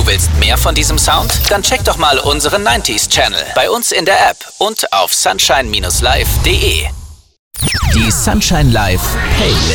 Du willst mehr von diesem Sound? Dann check doch mal unseren 90s Channel bei uns in der App und auf sunshine-live.de. Die Sunshine Live Playlist.